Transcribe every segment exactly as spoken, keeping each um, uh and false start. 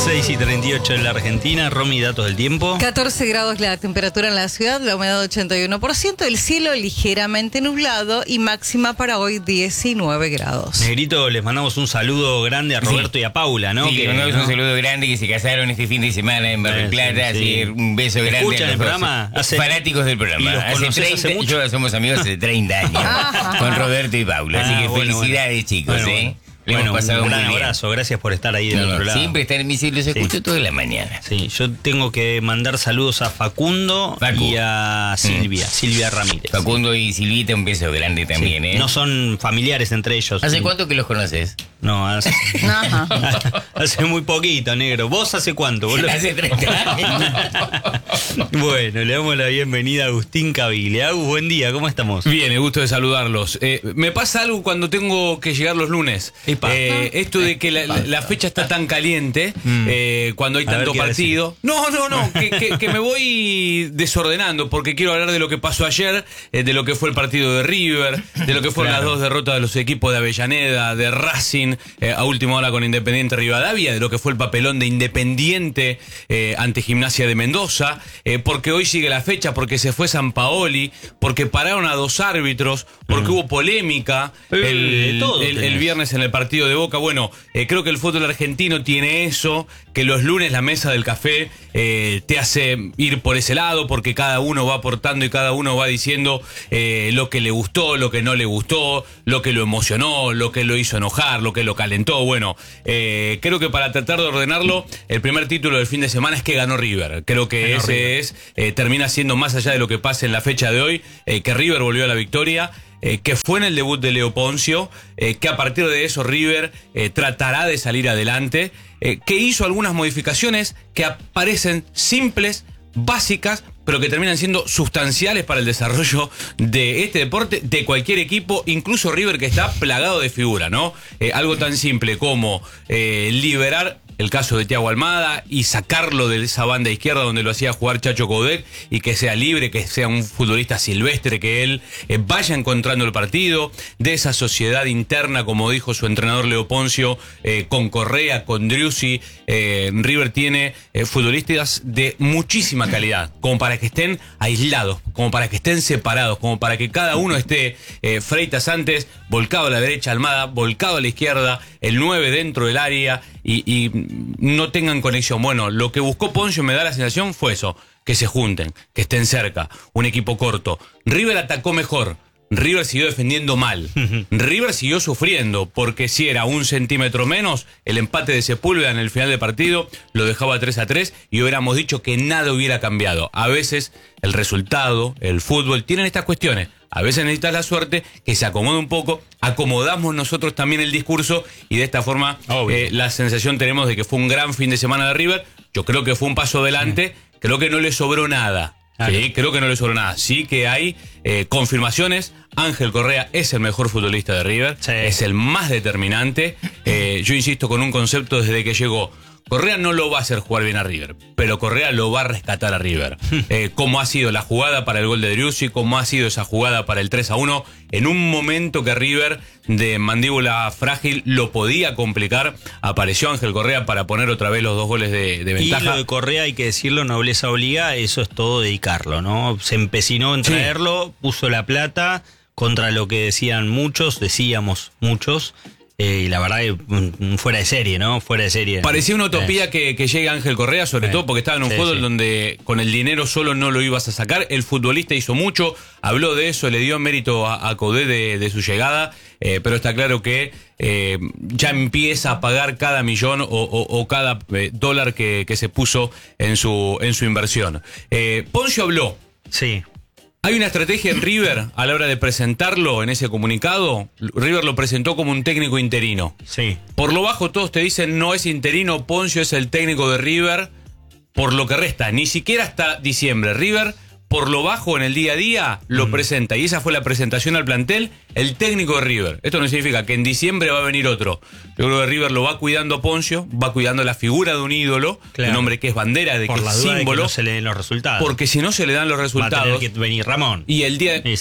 seis y treinta y ocho en la Argentina. Romy, datos del tiempo. catorce grados la temperatura en la ciudad, la humedad ochenta y uno por ciento, el cielo ligeramente nublado y máxima para hoy diecinueve grados. Negrito, les mandamos un saludo grande a Roberto sí. y a Paula, ¿no? Sí, que, le mandamos ¿no? un saludo grande que se casaron este fin de semana en Mar del Plata, sí, sí. Así un beso grande. ¿Escuchan a el programa? Hace, fanáticos del programa. Hace treinta, hace mucho? Yo somos amigos hace treinta años con Roberto y Paula, así ah, que bueno, felicidades bueno. chicos, bueno, ¿eh? Le bueno, hemos pasado un gran muy bien. abrazo, gracias por estar ahí del no, otro no, lado. Siempre están en mi cielo, los escucho sí. toda la mañana. Sí, yo tengo que mandar saludos a Facundo Facu. y a Silvia, mm. Silvia Ramírez. Facundo sí. y Silvita, un beso grande también, sí. ¿eh? No son familiares entre ellos. ¿Hace sí. cuánto que los conoces? No, hace, hace muy poquito, negro. ¿Vos hace cuánto? ¿Vos lo... Hace treinta años. Bueno, le damos la bienvenida a Agustín Cavile. Agus, buen día, ¿cómo estamos? Bien, el gusto de saludarlos. Eh, me pasa algo cuando tengo que llegar los lunes. Eh, esto de que la, la fecha está tan caliente, mm. eh, cuando hay tanto partido. No, no, no, que, que, que me voy desordenando porque quiero hablar de lo que pasó ayer, eh, de lo que fue el partido de River, de lo que fueron claro. las dos derrotas de los equipos de Avellaneda, de Racing, eh, a última hora con Independiente Rivadavia, de lo que fue el papelón de Independiente eh, ante Gimnasia de Mendoza, eh, porque hoy sigue la fecha, porque se fue Sampaoli, porque pararon a dos árbitros, porque mm. hubo polémica el, el, el, el viernes en el partido de Boca. Bueno, eh, creo que el fútbol argentino tiene eso, que los lunes la mesa del café eh, te hace ir por ese lado, porque cada uno va aportando y cada uno va diciendo eh, lo que le gustó, lo que no le gustó, lo que lo emocionó, lo que lo hizo enojar, lo que lo calentó. Bueno, eh, creo que para tratar de ordenarlo, el primer título del fin de semana es que ganó River. Creo que ganó ese River. es eh, termina siendo, más allá de lo que pase en la fecha de hoy, eh, que River volvió a la victoria. Eh, que fue en el debut de Leo Poncio, eh, que a partir de eso River eh, tratará de salir adelante, eh, que hizo algunas modificaciones que parecen simples, básicas, pero que terminan siendo sustanciales para el desarrollo de este deporte, de cualquier equipo, incluso River, que está plagado de figura, ¿no? Eh, algo tan simple como eh, liberar el caso de Thiago Almada y sacarlo de esa banda izquierda donde lo hacía jugar Chacho Coudet y que sea libre, que sea un futbolista silvestre, que él eh, vaya encontrando el partido, de esa sociedad interna, como dijo su entrenador Leo Poncio, eh, con Correa, con Driussi. Eh, River tiene eh, futbolistas de muchísima calidad, como para que estén aislados, como para que estén separados, como para que cada uno esté eh, Freitas antes, volcado a la derecha, Almada, volcado a la izquierda, el nueve dentro del área y, y no tengan conexión. Bueno, lo que buscó Poncio, me da la sensación, fue eso, que se junten, que estén cerca, un equipo corto. River atacó mejor, River siguió defendiendo mal, River siguió sufriendo, porque si era un centímetro menos, el empate de Sepúlveda en el final del partido lo dejaba tres a tres y hubiéramos dicho que nada hubiera cambiado. A veces el resultado, el fútbol, tienen estas cuestiones. A veces necesitas la suerte, que se acomode un poco, acomodamos nosotros también el discurso y de esta forma eh, la sensación tenemos de que fue un gran fin de semana de River. Yo creo que fue un paso adelante, sí. creo que no le sobró nada. Sí, creo que no le sobró nada. Sí que hay eh, confirmaciones. Ángel Correa es el mejor futbolista de River, sí. es el más determinante. Eh, yo insisto con un concepto desde que llegó. Correa no lo va a hacer jugar bien a River, pero Correa lo va a rescatar a River. Eh, cómo ha sido la jugada para el gol de Driussi, cómo ha sido esa jugada para el tres a uno, en un momento que River de mandíbula frágil lo podía complicar, apareció Ángel Correa para poner otra vez los dos goles de, de ventaja. Y lo de Correa, hay que decirlo, nobleza obliga, eso es todo dedicarlo, ¿no? Se empecinó en traerlo, sí. puso la plata contra lo que decían muchos, decíamos muchos. Eh, y la verdad que fuera de serie, ¿no? Fuera de serie. Parecía una utopía eh. que, que llegue Ángel Correa, sobre eh. todo porque estaba en un sí, fútbol sí. donde con el dinero solo no lo ibas a sacar. El futbolista hizo mucho, habló de eso, le dio mérito a, a Coudet de, de su llegada, eh, pero está claro que eh, ya empieza a pagar cada millón o, o, o cada eh, dólar que, que se puso en su, en su inversión. Eh, Poncio habló. Sí. Hay una estrategia en River a la hora de presentarlo en ese comunicado. River lo presentó como un técnico interino. Sí. Por lo bajo todos te dicen no es interino, Poncio es el técnico de River por lo que resta. Ni siquiera hasta diciembre. River, por lo bajo en el día a día, lo mm. presenta. Y esa fue la presentación al plantel, el técnico de River. Esto no significa que en diciembre va a venir otro. Yo creo que River lo va cuidando a Poncio, va cuidando la figura de un ídolo, claro. un hombre que es bandera, de por que la es duda símbolo. De que no se le den los resultados. Porque si no se le dan los resultados. Va a tener que venir Ramón. Y el día... Sí, sí.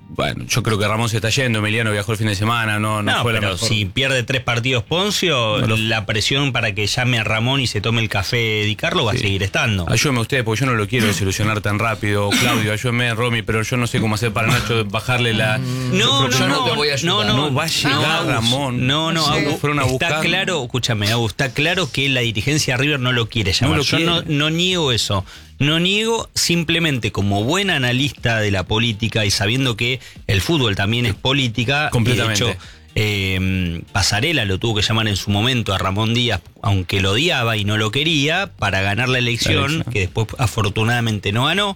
bueno, yo creo que Ramón se está yendo, Emiliano viajó el fin de semana, no, no, no fue la pero mejor. Si pierde tres partidos Poncio, no lo... la presión para que llame a Ramón y se tome el café Di Carlo va sí. a seguir estando. Ayúdenme ustedes, porque yo no lo quiero desilusionar tan rápido. Claudio, ayúdenme, Romy, pero yo no sé cómo hacer para Nacho bajarle la... No, no, no, no, te voy a no, no, no va a llegar no, Ramón. No, no, sí. Agus, fueron a buscar. Está claro, escúchame, Agus, está claro que la dirigencia de River no lo quiere llamar. No lo yo quiere. No, no niego eso. No niego, simplemente como buen analista de la política y sabiendo que el fútbol también es política. Completamente. De hecho, eh, Pasarela lo tuvo que llamar en su momento a Ramón Díaz, aunque lo odiaba y no lo quería, para ganar la elección, la elección. que después afortunadamente no ganó.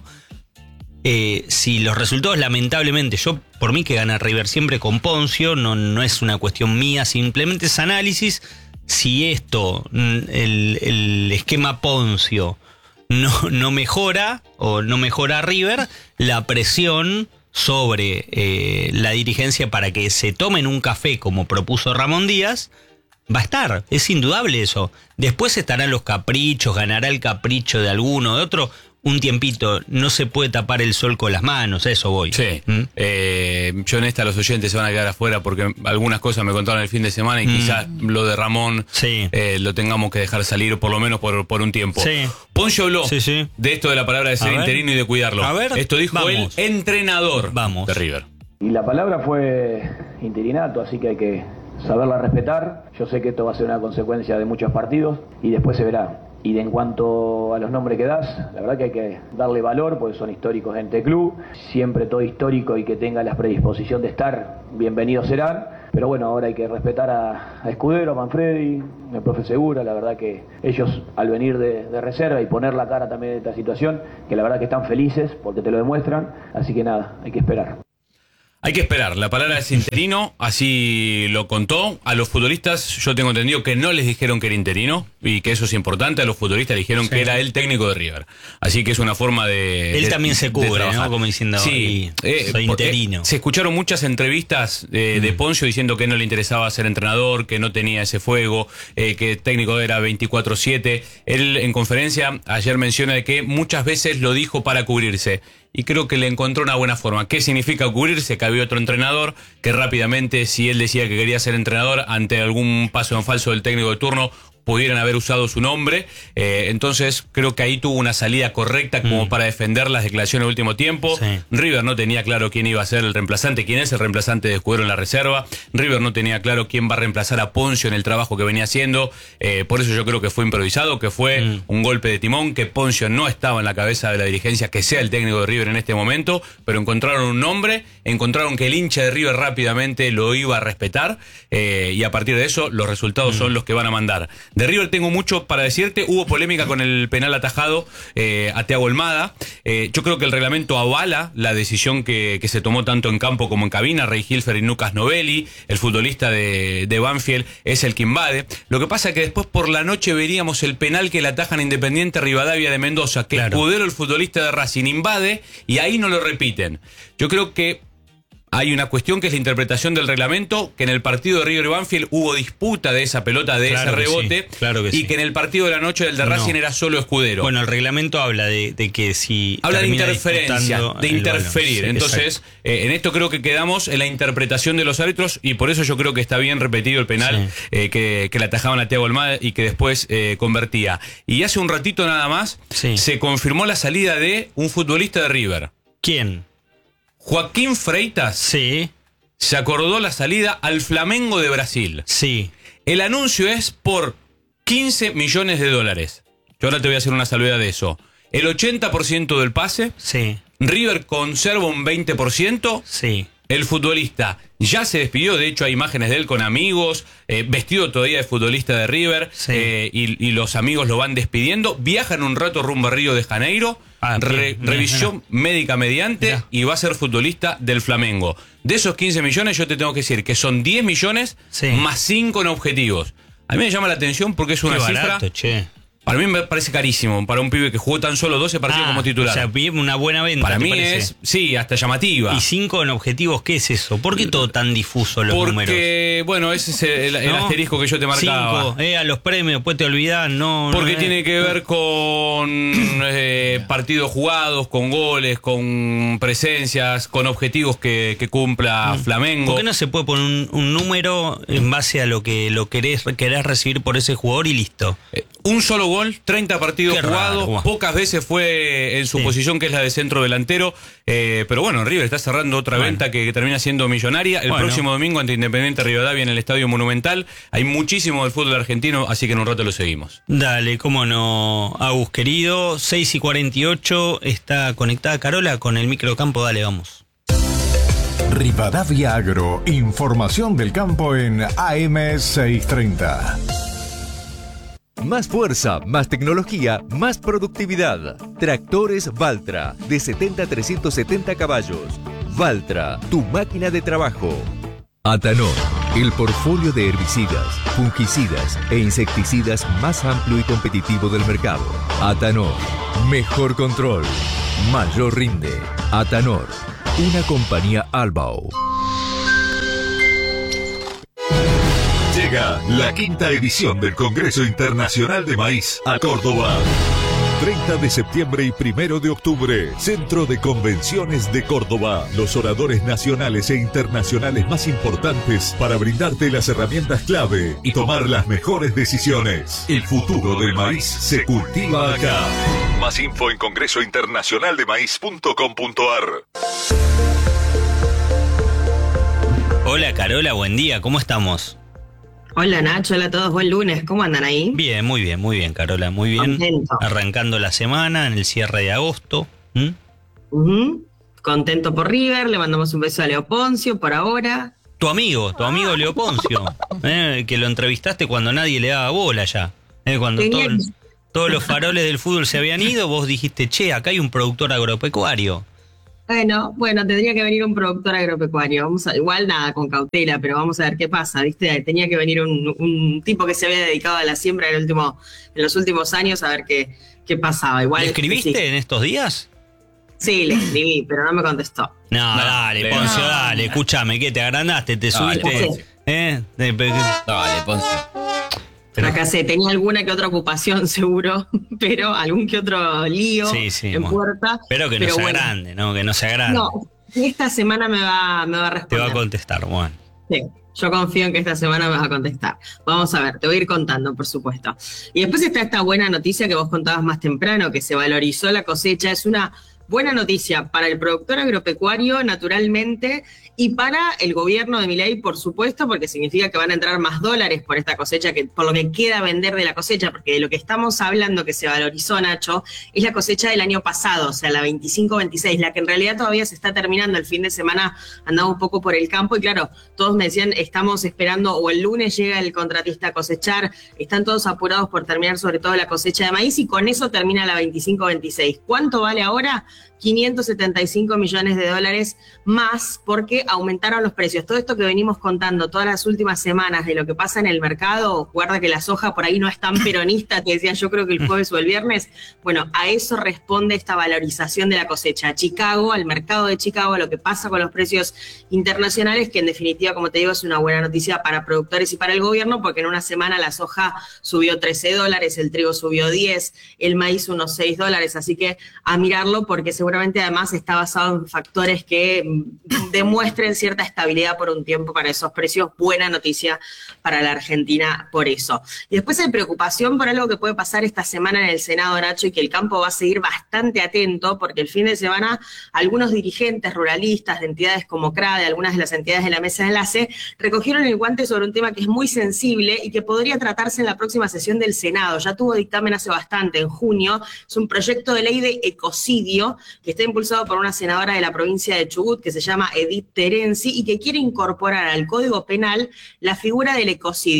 Eh, si los resultados, lamentablemente, yo por mí que gana River siempre con Poncio, no, no es una cuestión mía, simplemente es análisis. Si esto, el, el esquema Poncio no, no mejora o no mejora River, la presión sobre eh, la dirigencia para que se tomen un café como propuso Ramón Díaz va a estar, es indudable eso. Después estarán los caprichos, ganará el capricho de alguno o de otro. Un tiempito, no se puede tapar el sol con las manos, a eso voy. Sí. ¿Mm? Eh, yo en esta los oyentes se van a quedar afuera porque algunas cosas me contaron el fin de semana y mm. quizás lo de Ramón sí. eh, lo tengamos que dejar salir por lo menos por, por un tiempo. Sí. Poncio habló sí, sí. de esto de la palabra de ser interino y de cuidarlo. A ver, esto dijo vamos. el entrenador vamos. de River. Y la palabra fue interinato, así que hay que saberla respetar. Yo sé que esto va a ser una consecuencia de muchos partidos y después se verá. Y de en cuanto a los nombres que das, la verdad que hay que darle valor porque son históricos en este club. Siempre todo histórico y que tenga la predisposición de estar, bienvenidos serán. Pero bueno, ahora hay que respetar a, a Escudero, a Manfredi, el profe Segura. La verdad que ellos al venir de, de reserva y poner la cara también en esta situación, que la verdad que están felices porque te lo demuestran. Así que nada, hay que esperar. Hay que esperar, la palabra es interino, así lo contó. A los futbolistas yo tengo entendido que no les dijeron que era interino y que eso es importante. A los futbolistas dijeron sí. que era el técnico de River. Así que es una forma de... Él de, también se cubre, ¿no? Como diciendo, sí, eh, soy interino. Eh, se escucharon muchas entrevistas eh, mm. de Poncio diciendo que no le interesaba ser entrenador, que no tenía ese fuego, eh, que el técnico era veinticuatro siete. Él en conferencia ayer menciona de que muchas veces lo dijo para cubrirse. Y creo que le encontró una buena forma. ¿Qué significa cubrirse? Que había otro entrenador que rápidamente, si él decía que quería ser entrenador, ante algún paso en falso del técnico de turno, pudieran haber usado su nombre. Eh, entonces creo que ahí tuvo una salida correcta como mm. para defender las declaraciones del último tiempo. Sí. River no tenía claro quién iba a ser el reemplazante, quién es el reemplazante de Escudero en la reserva. River no tenía claro quién va a reemplazar a Poncio en el trabajo que venía haciendo. Eh, por eso yo creo que fue improvisado, que fue mm. un golpe de timón, que Poncio no estaba en la cabeza de la dirigencia que sea el técnico de River en este momento, pero encontraron un nombre, encontraron que el hincha de River rápidamente lo iba a respetar eh, y a partir de eso los resultados mm. son los que van a mandar. De River tengo mucho para decirte. Hubo polémica con el penal atajado eh, a Thiago Almada. Eh, yo creo que el reglamento avala la decisión que, que se tomó tanto en campo como en cabina. Ray Hilfer y Lucas Novelli, el futbolista de, de Banfield, es el que invade. Lo que pasa es que después por la noche veríamos el penal que le atajan a Independiente Rivadavia de Mendoza, que claro. Escudero, el futbolista de Racing, invade y ahí no lo repiten. Yo creo que hay una cuestión que es la interpretación del reglamento, que en el partido de River y Banfield hubo disputa de esa pelota, de claro ese rebote, sí, claro que y sí. que en el partido de la noche del de Racing no. era solo Escudero. Bueno, el reglamento habla de, de que si... Habla de interferencia, de interferir. Sí, entonces, eh, en esto creo que quedamos en la interpretación de los árbitros y por eso yo creo que está bien repetido el penal sí. eh, que, que le atajaban a Thiago Almada y que después eh, convertía. Y hace un ratito nada más sí. se confirmó la salida de un futbolista de River. ¿Quién? Joaquín Freitas. Sí. Se acordó la salida al Flamengo de Brasil. Sí. El anuncio es por quince millones de dólares. Yo ahora te voy a hacer una salvedad de eso. El ochenta por ciento del pase. Sí. River conserva un veinte por ciento. Sí. El futbolista ya se despidió, de hecho hay imágenes de él con amigos, eh, vestido todavía de futbolista de River, sí. eh, y, y los amigos lo van despidiendo. Viajan un rato rumbo a Río de Janeiro, ah, re, bien, revisión bien. médica mediante, Mirá. y va a ser futbolista del Flamengo. De esos quince millones yo te tengo que decir que son diez millones sí. más cinco en objetivos. A mí me llama la atención porque es una Qué cifra... barato, che. Para mí me parece carísimo, para un pibe que jugó tan solo doce partidos ah, como titular. O sea, una buena venta. Para mí parece? es, sí, hasta llamativa. ¿Y cinco en objetivos? ¿Qué es eso? ¿Por qué todo tan difuso los Porque, números? Porque, bueno, ese es el, el ¿no? asterisco que yo te marcaba. Cinco, eh, a los premios, después te olvidás, no. Porque no, tiene eh. que ver con eh, partidos jugados, con goles, con presencias, con objetivos que, que cumpla mm. Flamengo. ¿Por qué no se puede poner un, un número en base a lo que lo querés, querés recibir por ese jugador y listo? Eh, un solo gol, treinta partidos Qué jugados, raro. Pocas veces fue en su sí. posición, que es la de centro delantero, eh, pero bueno, River está cerrando otra bueno. venta que, que termina siendo millonaria. El bueno. próximo domingo ante Independiente Rivadavia en el Estadio Monumental. Hay muchísimo del fútbol argentino, así que en un rato lo seguimos. Dale, cómo no, Agus querido. seis y cuarenta y ocho, está conectada Carola con el microcampo, dale, vamos. Rivadavia Agro, información del campo en A M seiscientos treinta. Más fuerza, más tecnología, más productividad. Tractores Valtra, de setenta a trescientos setenta caballos. Valtra, tu máquina de trabajo. Atanor, el portfolio de herbicidas, fungicidas e insecticidas más amplio y competitivo del mercado. Atanor, mejor control, mayor rinde. Atanor, una compañía Albao. Llega la quinta edición del Congreso Internacional de Maíz a Córdoba. treinta de septiembre y primero de octubre, Centro de Convenciones de Córdoba. Los oradores nacionales e internacionales más importantes para brindarte las herramientas clave y tomar las mejores decisiones. El futuro del maíz se cultiva acá. Más info en congreso internacional de maíz punto com punto a r. Hola Carola, buen día, ¿cómo estamos? Hola Nacho, hola a todos, buen lunes, ¿cómo andan ahí? Bien, muy bien, muy bien Carola, muy bien. Contento. Arrancando la semana en el cierre de agosto. ¿Mm? Uh-huh. Contento por River, le mandamos un beso a Leo Poncio por ahora. Tu amigo, tu amigo Leo Poncio, eh, que lo entrevistaste cuando nadie le daba bola ya. Eh, cuando todo, todos los faroles del fútbol se habían ido, vos dijiste, che, acá hay un productor agropecuario. Bueno, bueno, tendría que venir un productor agropecuario. Vamos a, igual nada, con cautela, pero vamos a ver qué pasa, ¿viste? Tenía que venir un, un tipo que se había dedicado a la siembra en, el último, en los últimos años a ver qué, qué pasaba. Igual, ¿Le escribiste sí. en estos días? Sí, le escribí, pero no me contestó. No, no dale, Poncio, no. dale, escúchame, ¿qué? ¿Te agrandaste? ¿Te dale, subiste? Poncio. ¿Eh? Dale, Poncio. Pero acá sé, tenía alguna que otra ocupación seguro, pero algún que otro lío sí, sí, en bueno. puerta. Pero que no pero sea bueno. grande, ¿no? Que no sea grande. No, esta semana me va, me va a responder. Te va a contestar, bueno. Sí, yo confío en que esta semana me vas a contestar. Vamos a ver, te voy a ir contando, por supuesto. Y después está esta buena noticia que vos contabas más temprano, que se valorizó la cosecha. Es una buena noticia para el productor agropecuario, naturalmente, y para el gobierno de Milei, por supuesto, porque significa que van a entrar más dólares por esta cosecha, que por lo que queda vender de la cosecha, porque de lo que estamos hablando que se valorizó, Nacho, es la cosecha del año pasado, o sea, la veinticinco veintiséis, la que en realidad todavía se está terminando. El fin de semana andaba un poco por el campo y claro, todos me decían, estamos esperando, o el lunes llega el contratista a cosechar, están todos apurados por terminar sobre todo la cosecha de maíz y con eso termina la veinticinco veintiséis. ¿Cuánto vale ahora? quinientos setenta y cinco millones de dólares más porque aumentaron los precios. Todo esto que venimos contando todas las últimas semanas de lo que pasa en el mercado, guarda que la soja por ahí no es tan peronista, te decía yo creo que el jueves o el viernes, bueno, a eso responde esta valorización de la cosecha. A Chicago, al mercado de Chicago, a lo que pasa con los precios internacionales, que en definitiva, como te digo, es una buena noticia para productores y para el gobierno, porque en una semana la soja subió trece dólares, el trigo subió diez, el maíz unos seis dólares, así que a mirarlo porque seguramente además está basado en factores que demuestren cierta estabilidad por un tiempo para esos precios. Buena noticia para la Argentina por eso. Y después hay preocupación por algo que puede pasar esta semana en el Senado, Nacho, y que el campo va a seguir bastante atento, porque el fin de semana algunos dirigentes ruralistas de entidades como CRADE, algunas de las entidades de la mesa de enlace, recogieron el guante sobre un tema que es muy sensible y que podría tratarse en la próxima sesión del Senado. Ya tuvo dictamen hace bastante, en junio. Es un proyecto de ley de ecocidio que está impulsado por una senadora de la provincia de Chubut que se llama Edith Terenzi y que quiere incorporar al Código Penal la figura del ecocidio.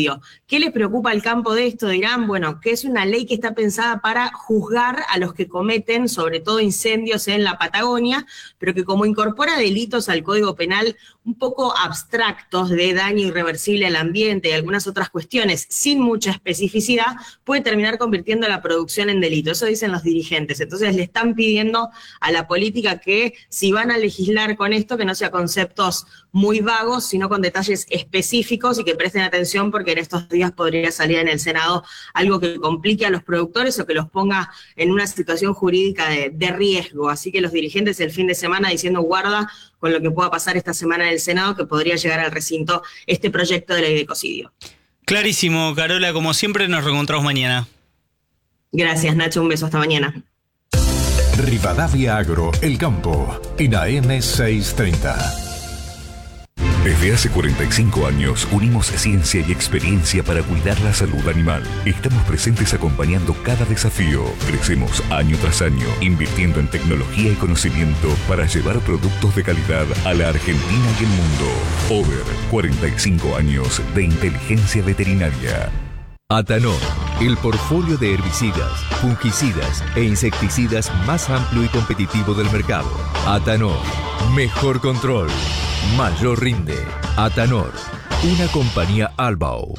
¿Qué les preocupa al campo de esto? Dirán, bueno, que es una ley que está pensada para juzgar a los que cometen, sobre todo incendios en la Patagonia, pero que como incorpora delitos al Código Penal un poco abstractos de daño irreversible al ambiente y algunas otras cuestiones sin mucha especificidad, puede terminar convirtiendo la producción en delito. Eso dicen los dirigentes. Entonces le están pidiendo a la política que si van a legislar con esto, que no sea conceptos muy vagos, sino con detalles específicos y que presten atención porque en estos días podría salir en el Senado algo que complique a los productores o que los ponga en una situación jurídica de, de riesgo. Así que los dirigentes el fin de semana diciendo guarda con lo que pueda pasar esta semana en el Senado, que podría llegar al recinto este proyecto de ley de ecocidio. Clarísimo, Carola, como siempre nos reencontramos mañana. Gracias, Nacho, un beso, hasta mañana. Rivadavia Agro, El Campo, en A M seiscientos treinta. Desde hace cuarenta y cinco años unimos ciencia y experiencia para cuidar la salud animal. Estamos presentes acompañando cada desafío. Crecemos año tras año, invirtiendo en tecnología y conocimiento para llevar productos de calidad a la Argentina y el mundo. Over, cuarenta y cinco años de inteligencia veterinaria. Atanor, el portfolio de herbicidas, fungicidas e insecticidas más amplio y competitivo del mercado. Atanor, mejor control, mayor rinde. Atanor, una compañía Albao.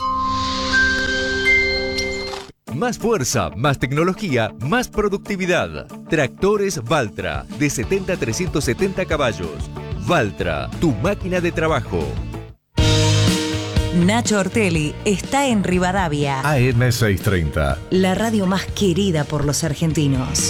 Más fuerza, más tecnología, más productividad. Tractores Valtra, de setenta a trescientos setenta caballos. Valtra, tu máquina de trabajo. Nacho Ortelli está en Rivadavia. A M seiscientos treinta. La radio más querida por los argentinos.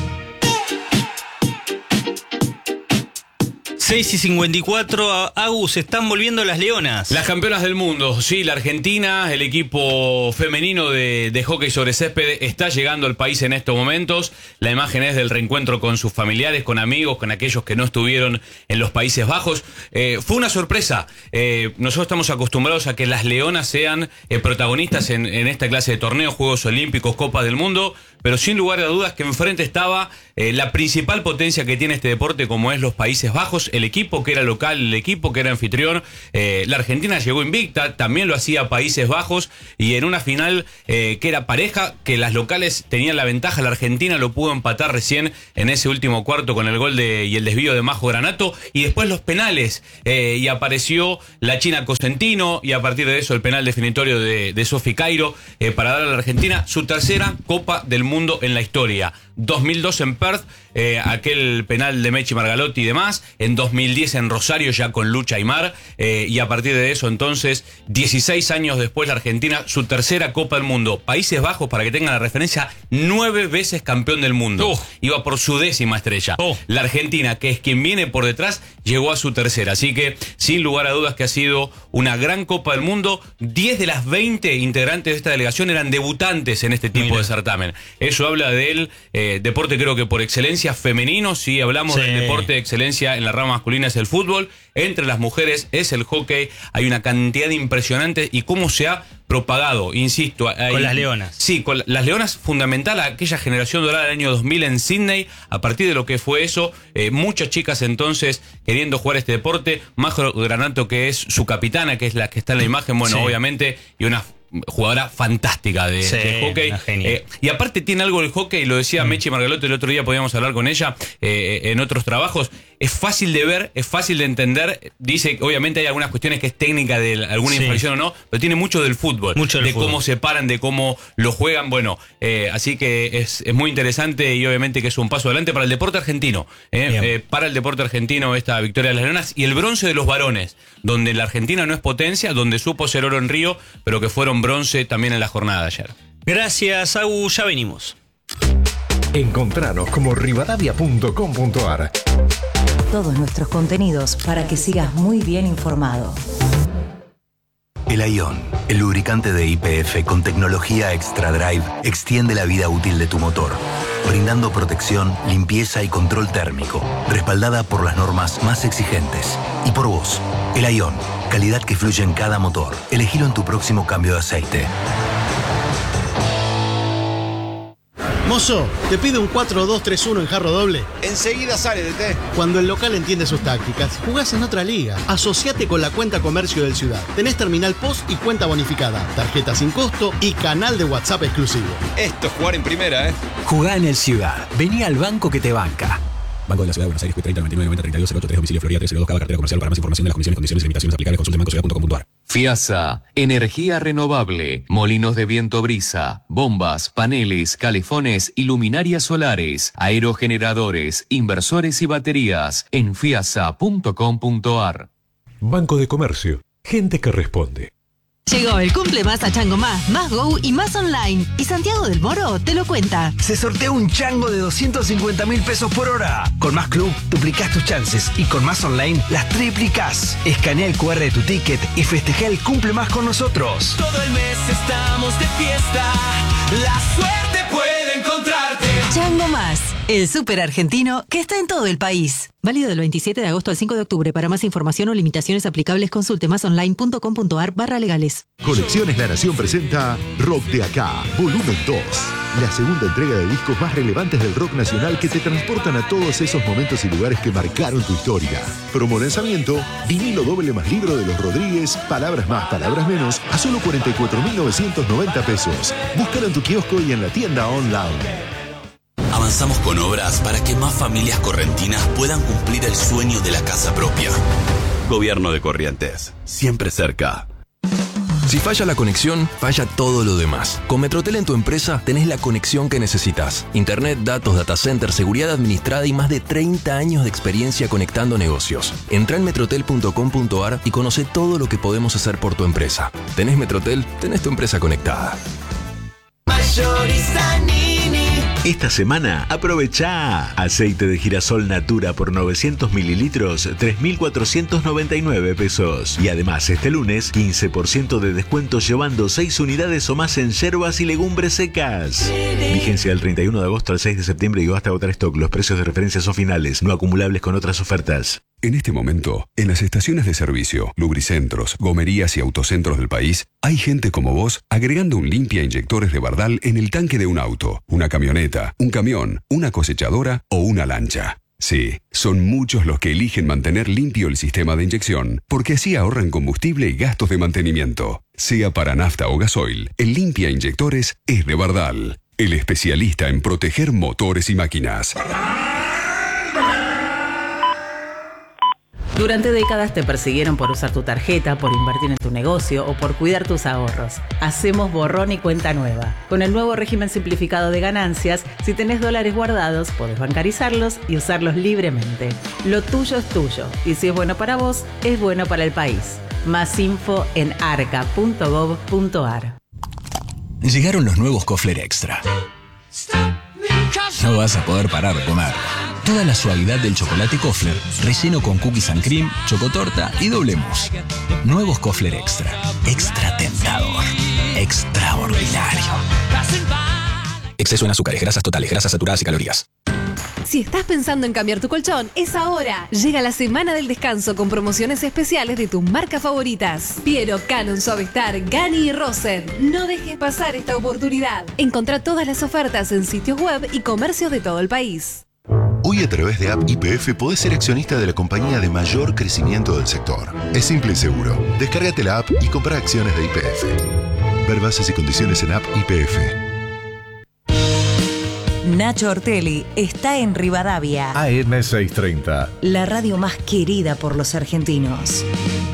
seis y cincuenta y cuatro, Agus, están volviendo las leonas. Las campeonas del mundo, sí, la Argentina, el equipo femenino de, de hockey sobre césped está llegando al país en estos momentos. La imagen es del reencuentro con sus familiares, con amigos, con aquellos que no estuvieron en los Países Bajos. Eh, fue una sorpresa. Eh, nosotros estamos acostumbrados a que las leonas sean eh, protagonistas en, en esta clase de torneos, Juegos Olímpicos, Copa del Mundo, pero sin lugar a dudas que enfrente estaba eh, la principal potencia que tiene este deporte, como es los Países Bajos, el equipo que era local, el equipo que era anfitrión. Eh, la Argentina llegó invicta, también lo hacía Países Bajos, y en una final eh, que era pareja, que las locales tenían la ventaja, la Argentina lo pudo empatar recién en ese último cuarto con el gol de, y el desvío de Majo Granato, y después los penales, eh, y apareció la China Cosentino, y a partir de eso el penal definitorio de, de Sofi Cairo, eh, para dar a la Argentina su tercera Copa del Mundo en la historia. dos mil dos en Perth, eh, aquel penal de Mechi Margalotti y demás. En dos mil diez en Rosario, ya con Lucha Aymar. Eh, y a partir de eso, entonces, dieciséis años después, la Argentina, su tercera Copa del Mundo. Países Bajos, para que tengan la referencia, nueve veces campeón del mundo. Oh. Iba por su décima estrella. Oh. La Argentina, que es quien viene por detrás, llegó a su tercera. Así que, sin lugar a dudas, que ha sido una gran Copa del Mundo. diez de las veinte integrantes de esta delegación eran debutantes en este tipo Mira. de certamen. Eso habla del eh, deporte, creo que por excelencia femenino. Si hablamos sí. del deporte de excelencia en la rama masculina es el fútbol, entre las mujeres es el hockey. Hay una cantidad impresionante y cómo se ha propagado, insisto. Hay, con las leonas. Sí, con las leonas, fundamental a aquella generación dorada del año dos mil en Sydney. A partir de lo que fue eso, eh, muchas chicas entonces queriendo jugar este deporte. Majo Granato, que es su capitana, que es la que está en la imagen, bueno, sí. obviamente, y una jugadora fantástica de, sí, de hockey. Eh, y aparte tiene algo del hockey, lo decía mm. Mechi Margalotti el otro día, podíamos hablar con ella eh, en otros trabajos. Es fácil de ver, es fácil de entender. Dice, obviamente hay algunas cuestiones que es técnica de alguna sí. infracción o no, pero tiene mucho del fútbol. Mucho del de fútbol. Cómo se paran, de cómo lo juegan. Bueno, eh, así que es, es muy interesante y obviamente que es un paso adelante para el deporte argentino. Eh, eh, para el deporte argentino esta victoria de las leonas y el bronce de los varones, donde la Argentina no es potencia, donde supo ser oro en Río, pero que fueron bronce también en la jornada de ayer. Gracias, Agu, ya venimos. Encontranos como rivadavia punto com punto ar. Todos nuestros contenidos para que sigas muy bien informado. El Ion, el lubricante de Y P F con tecnología Extra Drive, extiende la vida útil de tu motor, brindando protección, limpieza y control térmico, respaldada por las normas más exigentes. Y por vos, el Ion, calidad que fluye en cada motor. Elegilo en tu próximo cambio de aceite. Mozo, ¿te pide un cuatro dos tres uno en jarro doble? Enseguida sale, D T. Cuando el local entiende sus tácticas, jugás en otra liga. Asociate con la cuenta comercio del Ciudad. Tenés terminal post y cuenta bonificada, tarjeta sin costo y canal de WhatsApp exclusivo. Esto es jugar en primera, ¿eh? Jugá en el Ciudad. Vení al banco que te banca. Banco de la Ciudad de Buenos Aires, treinta, noventa y nueve, noventa, treinta y dos, cero ocho tres, domicilio Florida, tres cero dos, cada cartera comercial. Para más información de las condiciones, condiciones y limitaciones aplicables, consulte banco ciudad punto com punto ar. FIASA, energía renovable, molinos de viento brisa, bombas, paneles, calefones y luminarias solares, aerogeneradores, inversores y baterías en fiasa punto com punto ar. Banco de Comercio, gente que responde. Llegó el cumple más a Chango Más, más Go y más online. Y Santiago del Moro te lo cuenta. Se sortea un chango de doscientos cincuenta mil pesos por hora. Con Más Club, duplicás tus chances y con Más Online las triplicás. Escanea el cu erre de tu ticket y festeja el cumple más con nosotros. Todo el mes estamos de fiesta. La suerte puede encontrarte. Chango Más, el súper argentino que está en todo el país. Válido del veintisiete de agosto al cinco de octubre. Para más información o limitaciones aplicables, consulte masonline punto com punto ar barra legales. Colecciones La Nación presenta Rock de Acá, volumen dos. La segunda entrega de discos más relevantes del rock nacional que te transportan a todos esos momentos y lugares que marcaron tu historia. Promo lanzamiento, vinilo doble más libro de los Rodríguez, palabras más, palabras menos, a solo cuarenta y cuatro mil novecientos noventa pesos. Búscalo en tu kiosco y en la tienda online. Avanzamos con obras para que más familias correntinas puedan cumplir el sueño de la casa propia. Gobierno de Corrientes, siempre cerca. Si falla la conexión, falla todo lo demás. Con Metrotel en tu empresa tenés la conexión que necesitas. Internet, datos, data center, seguridad administrada y más de treinta años de experiencia conectando negocios. Entrá en metrotel punto com punto ar y conoce todo lo que podemos hacer por tu empresa. ¿Tenés Metrotel? Tenés tu empresa conectada. Esta semana aprovecha aceite de girasol Natura por novecientos mililitros, tres mil cuatrocientos noventa y nueve pesos. Y además este lunes quince por ciento de descuento llevando seis unidades o más en yerbas y legumbres secas. Vigencia del treinta y uno de agosto al seis de septiembre y hasta agotar stock. Los precios de referencia son finales, no acumulables con otras ofertas. En este momento, en las estaciones de servicio, lubricentros, gomerías y autocentros del país, hay gente como vos agregando un limpia inyectores de Bardal en el tanque de un auto, una camioneta, un camión, una cosechadora o una lancha. Sí, son muchos los que eligen mantener limpio el sistema de inyección, porque así ahorran combustible y gastos de mantenimiento. Sea para nafta o gasoil, el limpia inyectores es de Bardal, el especialista en proteger motores y máquinas. Durante décadas te persiguieron por usar tu tarjeta, por invertir en tu negocio o por cuidar tus ahorros. Hacemos borrón y cuenta nueva. Con el nuevo régimen simplificado de ganancias, si tenés dólares guardados, podés bancarizarlos y usarlos libremente. Lo tuyo es tuyo y si es bueno para vos, es bueno para el país. Más info en arca punto gov punto ar. Llegaron los nuevos Kofler Extra. No vas a poder parar de comer. Toda la suavidad del chocolate Kofler, relleno con cookies and cream, chocotorta y doble mousse. Nuevos Kofler Extra. Extra tentador. Extraordinario. Exceso en azúcares, grasas totales, grasas saturadas y calorías. Si estás pensando en cambiar tu colchón, es ahora. Llega la semana del descanso con promociones especiales de tus marcas favoritas. Piero, Canon, Suavestar, Gani y Rosen. No dejes pasar esta oportunidad. Encontrá todas las ofertas en sitios web y comercios de todo el país. Hoy a través de App Y P F podés ser accionista de la compañía de mayor crecimiento del sector. Es simple y seguro. Descárgate la app y compra acciones de Y P F. Ver bases y condiciones en App Y P F. Nacho Ortelli está en Rivadavia. A M seiscientos treinta. La radio más querida por los argentinos.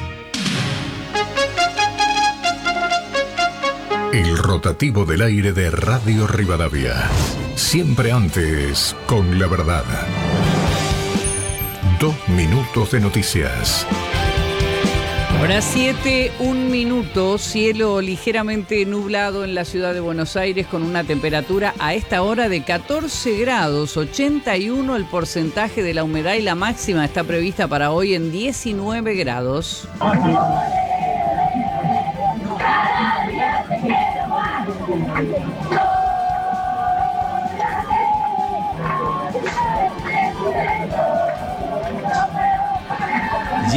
El rotativo del aire de Radio Rivadavia. Siempre antes, con la verdad. Dos minutos de noticias. Hora siete, un minuto, cielo ligeramente nublado en la ciudad de Buenos Aires con una temperatura a esta hora de catorce grados, ochenta y uno el porcentaje de la humedad y la máxima está prevista para hoy en diecinueve grados.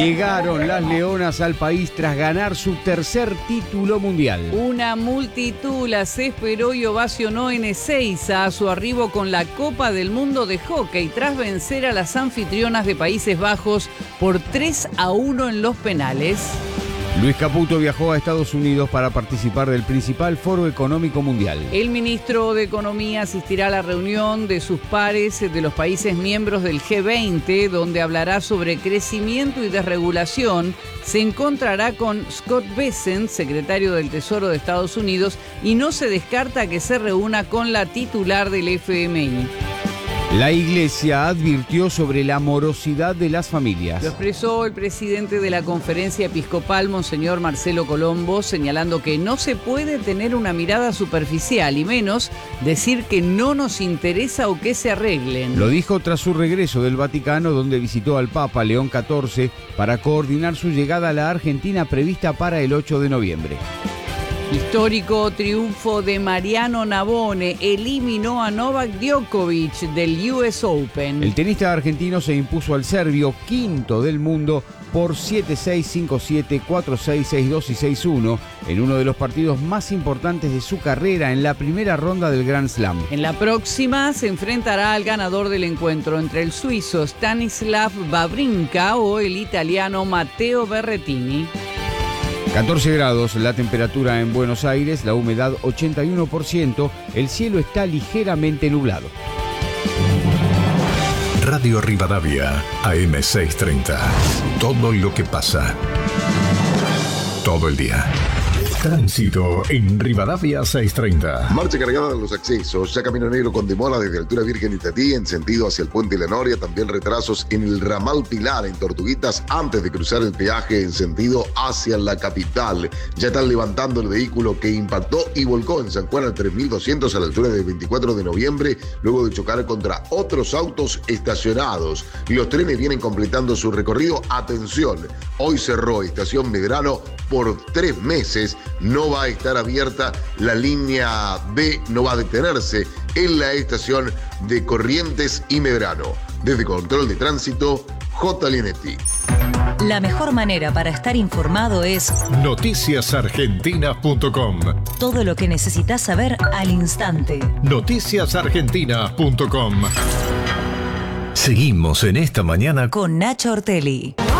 Llegaron las Leonas al país tras ganar su tercer título mundial. Una multitud las esperó y ovacionó en Ezeiza a su arribo con la Copa del Mundo de Hockey tras vencer a las anfitrionas de Países Bajos por tres a uno en los penales. Luis Caputo viajó a Estados Unidos para participar del principal foro económico mundial. El ministro de Economía asistirá a la reunión de sus pares de los países miembros del G veinte, donde hablará sobre crecimiento y desregulación. Se encontrará con Scott Bessent, secretario del Tesoro de Estados Unidos, y no se descarta que se reúna con la titular del F M I. La Iglesia advirtió sobre la morosidad de las familias. Lo expresó el presidente de la Conferencia Episcopal, Monseñor Marcelo Colombo, señalando que no se puede tener una mirada superficial y menos decir que no nos interesa o que se arreglen. Lo dijo tras su regreso del Vaticano, donde visitó al Papa León catorce para coordinar su llegada a la Argentina prevista para el ocho de noviembre. Histórico triunfo de Mariano Navone, eliminó a Novak Djokovic del U S Open. El tenista argentino se impuso al serbio, quinto del mundo, por siete seis, cinco siete, cuatro seis, seis dos y seis uno en uno de los partidos más importantes de su carrera en la primera ronda del Grand Slam. En la próxima se enfrentará al ganador del encuentro entre el suizo Stanislav Wawrinka o el italiano Matteo Berrettini. catorce grados la temperatura en Buenos Aires, la humedad ochenta y uno por ciento, el cielo está ligeramente nublado. Radio Rivadavia, A M seiscientos treinta. Todo lo que pasa. Todo el día. Tránsito en Rivadavia seiscientos treinta. Marcha cargada de los accesos. Ya Camino Negro con demora desde Altura Virgen y Tatí en sentido hacia el Puente La Noria. También retrasos en el ramal Pilar en Tortuguitas antes de cruzar el peaje en sentido hacia la capital. Ya están levantando el vehículo que impactó y volcó en San Juan al tres mil doscientos a la altura del veinticuatro de noviembre luego de chocar contra otros autos estacionados. Los trenes vienen completando su recorrido. Atención, hoy cerró Estación Medrano por tres meses. No va a estar abierta la línea B, no va a detenerse en la estación de Corrientes y Medrano. Desde Control de Tránsito, J. Lienetti. La mejor manera para estar informado es noticias argentinas punto com. Todo lo que necesitas saber al instante. noticias argentinas punto com. Seguimos en esta mañana con Nacho Ortelli.